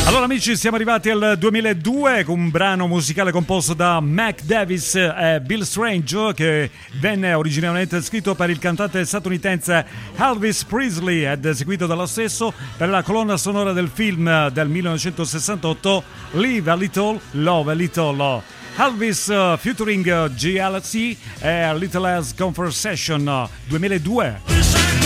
Allora amici, siamo arrivati al 2002 con un brano musicale composto da Mac Davis e Bill Strange, che venne originariamente scritto per il cantante statunitense Elvis Presley ed eseguito dallo stesso per la colonna sonora del film del 1968 Live a Little, Love a Little. Elvis featuring GLC e Little As Conversation 2002.